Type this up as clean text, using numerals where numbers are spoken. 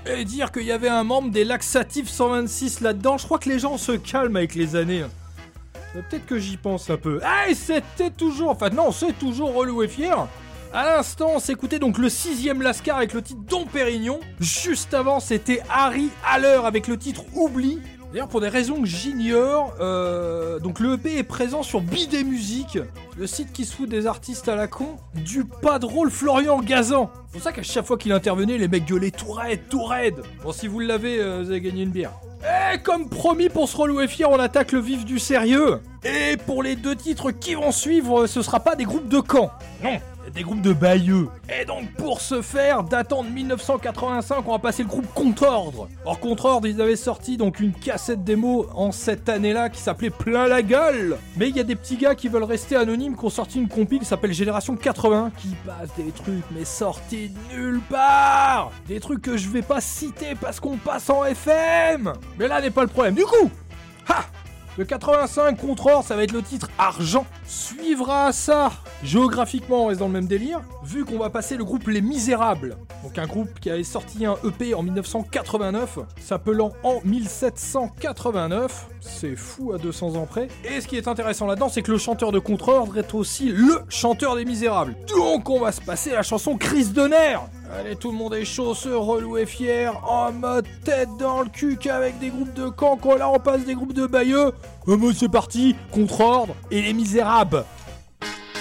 Et dire qu'il y avait un membre des Laxatifs 126 là-dedans, je crois que les gens se calment avec les années. Peut-être que j'y pense un peu. Ah, et c'était toujours... Enfin non, c'est toujours Relou et Fier. À l'instant, on s'écoutait donc le 6ème Lascar avec le titre Dom Pérignon. Juste avant, c'était Harry Haller avec le titre Oubli. D'ailleurs, pour des raisons que j'ignore, donc le EP est présent sur Bidet Musique, le site qui se fout des artistes à la con, du pas drôle Florian Gazan. C'est pour ça qu'à chaque fois qu'il intervenait, les mecs gueulaient tout raide. Bon, si vous l'avez, vous avez gagné une bière. Et comme promis pour ce Relou et Fier, on attaque le vif du sérieux. Et pour les 2 titres qui vont suivre, ce sera pas des groupes de Caen. Non, des groupes de Bayeux. Et donc pour ce faire, datant de 1985, on va passer le groupe Contre-Ordre. Alors Contre-Ordre, ils avaient sorti donc une cassette démo en cette année-là qui s'appelait Plein la gueule. Mais il y a des petits gars qui veulent rester anonymes qui ont sorti une compile qui s'appelle Génération 80 qui passe des trucs mais sortis de nulle part. Des trucs que je vais pas citer parce qu'on passe en FM. Mais là n'est pas le problème. Du coup, le 85 Contre-Ordre, ça va être le titre Argent. Suivra ça. Géographiquement, on reste dans le même délire, vu qu'on va passer le groupe Les Misérables. Donc un groupe qui avait sorti un EP en 1989, s'appelant En 1789. C'est fou à 200 ans près. Et ce qui est intéressant là-dedans, c'est que le chanteur de Contre-Ordre est aussi le chanteur des Misérables. Donc on va se passer la chanson Crise de nerfs. Allez, tout le monde est chaud, ce Relou et Fier, en mode tête dans le cul qu'avec des groupes de Caen, quand là on passe des groupes de Bayeux. Moi c'est parti, Contre-Ordre et Les Misérables.